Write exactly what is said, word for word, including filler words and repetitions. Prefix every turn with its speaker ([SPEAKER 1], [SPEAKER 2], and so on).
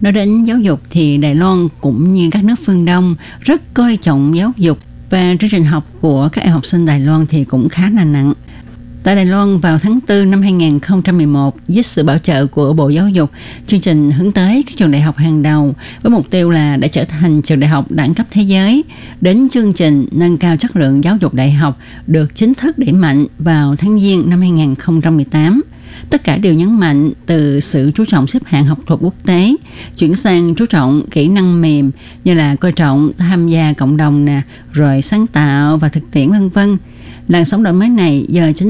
[SPEAKER 1] Nói đến giáo dục thì Đài Loan cũng như các nước phương Đông rất coi trọng giáo dục, và chương trình học của các em học sinh Đài Loan thì cũng khá là nặng. Tại Đài Loan vào tháng tư năm hai không một một, với sự bảo trợ của Bộ Giáo dục, chương trình hướng tới các trường đại học hàng đầu với mục tiêu là để trở thành trường đại học đẳng cấp thế giới. Đến chương trình nâng cao chất lượng giáo dục đại học được chính thức đẩy mạnh vào tháng Giêng năm hai không một tám. Tất cả đều nhấn mạnh từ sự chú trọng xếp hạng học thuật quốc tế, chuyển sang chú trọng kỹ năng mềm như là coi trọng tham gia cộng đồng nè, rồi sáng tạo và thực tiễn vân vân. Làn sóng đổi mới này do chính